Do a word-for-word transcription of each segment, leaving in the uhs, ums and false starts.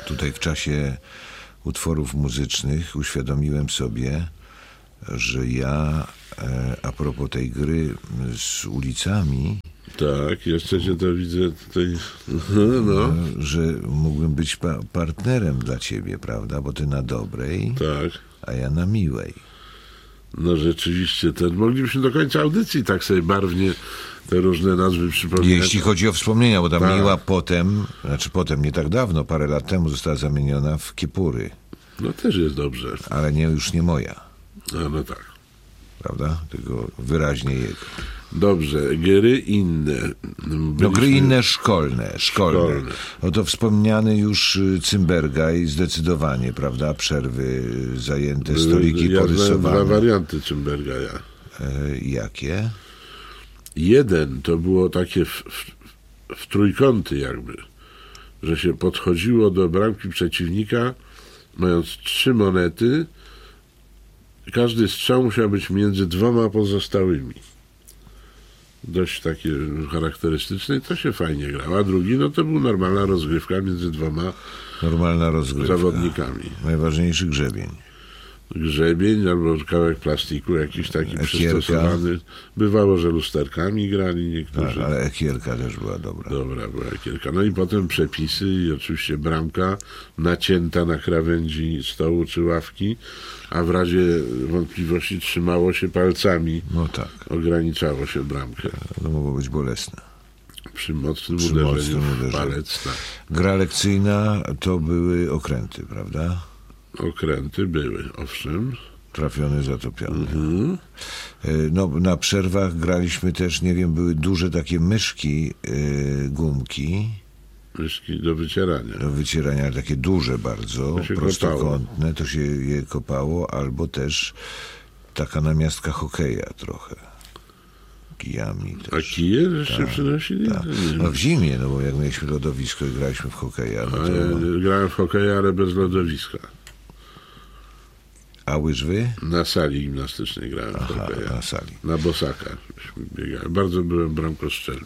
tutaj w czasie utworów muzycznych uświadomiłem sobie, że ja e, a propos tej gry z ulicami, Tak, jeszcze cię to widzę tutaj, no. że mógłbym być pa- partnerem dla ciebie, prawda? Bo ty na dobrej, Tak. a ja na miłej. No rzeczywiście, ten, moglibyśmy do końca audycji tak sobie barwnie te różne nazwy przypominać. Jeśli chodzi o wspomnienia, bo ta Tak. miła potem, znaczy potem, nie tak dawno, parę lat temu została zamieniona w Kiepury, No też jest dobrze. ale nie, już nie moja, A no tak. prawda? Tylko wyraźnie jego. Dobrze, gry inne. No gry inne szkolne, szkolne. Szkolne. No to wspomniany już y, Cymbergaj, zdecydowanie, prawda? Przerwy y, zajęte, stoliki ja znałem porysowane. dwa warianty Cymbergaja. E, jakie? Jeden to było takie w, w, w trójkąty jakby, że się podchodziło do bramki przeciwnika, mając trzy monety. Każdy strzał musiał być między dwoma pozostałymi. Dość takie charakterystyczne i to się fajnie grało. A drugi, no to była normalna rozgrywka między dwoma Normalna rozgrywka. zawodnikami. Najważniejszy grzebień. Grzebień albo kawałek plastiku jakiś taki Ekierka. przystosowany. Bywało, że lusterkami grali niektórzy. Tak, ale ekierka też była dobra. Dobra, była ekierka. No i potem przepisy i oczywiście bramka nacięta na krawędzi stołu czy ławki, a w razie wątpliwości trzymało się palcami. No tak, Ograniczało się bramkę. to mogło być bolesne. Przy mocnym Przy uderzeniu mocnym w uderzeniu. palec. Tak. Gra lekcyjna to były okręty, prawda? Okręty były, owszem. Trafiony, zatopiony. Mhm. E, No, na przerwach graliśmy też, nie wiem, były duże takie myszki, e, gumki Myszki do wycierania. do wycierania, takie duże bardzo, To się prostokątne, to się je kopało, albo też taka namiastka hokeja trochę. Kijami A też. kije żeście przynosili? Tak. Nie No wiem. w zimie, no bo jak mieliśmy lodowisko i graliśmy w hokeja, no A to... ja grałem w hokeja, ale bez lodowiska. A łyżwy? Na sali gimnastycznej grałem w Aha, hokeja. na sali. Na bosaka. myśmy biegali. Bardzo byłem bramkostrzelny.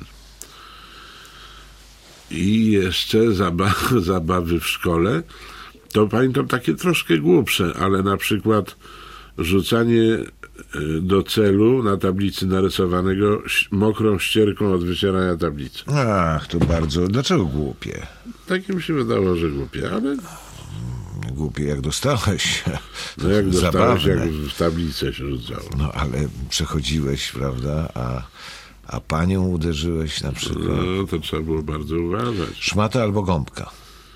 I jeszcze zabawy, zabawy w szkole. To pamiętam takie troszkę głupsze, ale na przykład rzucanie y, do celu na tablicy narysowanego ś- mokrą ścierką od wycierania tablicy. Ach, to bardzo... Dlaczego głupie? Tak mi się wydawało, że głupie, ale Głupie jak dostałeś. no jak dostałeś, Zabawne. jak w tablicę się rzucało. No ale przechodziłeś, prawda, a, a panią uderzyłeś na przykład. No to trzeba było bardzo uważać. Szmata albo gąbka.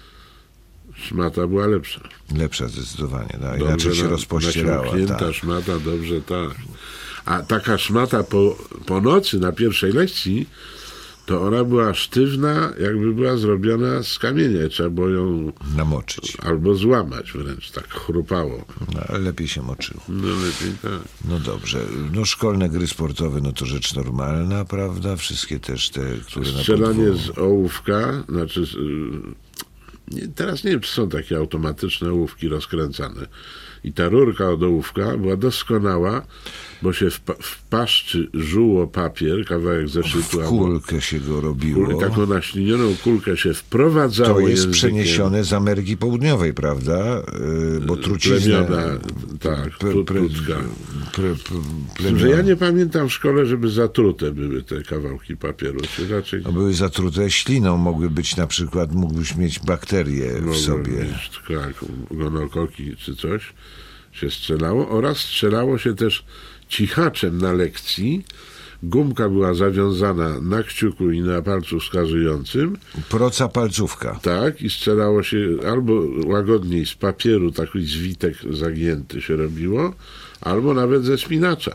Szmata była lepsza. Lepsza zdecydowanie. No, Dobrze inaczej się na- rozpościerała. nasiąknięta Tak. szmata, dobrze, tak. A taka szmata po, po nocy na pierwszej lekcji, to ona była sztywna, jakby była zrobiona z kamienia. Trzeba było ją Namoczyć. albo złamać wręcz, tak chrupało. No, ale lepiej się moczyło. No lepiej tak. No dobrze. No szkolne gry sportowe, no to rzecz normalna, prawda? Wszystkie też te, które na Strzelanie podwórku. z ołówka, znaczy z, y, nie, teraz nie wiem, czy są takie automatyczne ołówki rozkręcane. I ta rurka od ołówka była doskonała, bo się w, pa- w paszczy żuło papier, kawałek zeszytu W albo kulkę się go robiło. kul, taką naślinioną kulkę się wprowadzało To jest językiem. przeniesione z Ameryki Południowej, prawda? Yy, Bo truciznę... Plemiona, tak, pre- tu- pre- tucka. pre- pre- Że plemiona. ja nie pamiętam w szkole, żeby zatrute były te kawałki papieru. Czy raczej No, były zatrute śliną, mogły być na przykład, mógłbyś mieć bakterie w mogły sobie. mieć, tak, gonokoki czy coś się strzelało. Oraz strzelało się też cichaczem na lekcji. Gumka była zawiązana na kciuku i na palcu wskazującym. Proca palcówka. Tak, i strzelało się albo łagodniej z papieru, taki zwitek zagięty się robiło, albo nawet ze spinacza.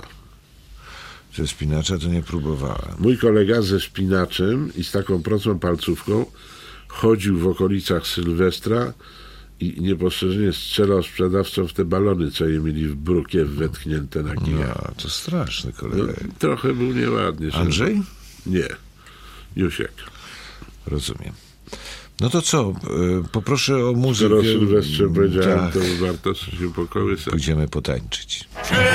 Ze spinacza to nie próbowałem. Mój kolega ze spinaczem i z taką procą palcówką chodził w okolicach Sylwestra i niepostrzeżenie strzelał sprzedawcom w te balony, co je mieli w brukiew wetknięte na kijach. No, to straszny No, kolega. trochę był nieładnie. Andrzej? Nie. Jusiek. Rozumiem. No to co? y, Poproszę o muzykę. Skoro o Sylwestrze powiedziałem, Tak, to warto się pokołysać. pójdziemy potańczyć.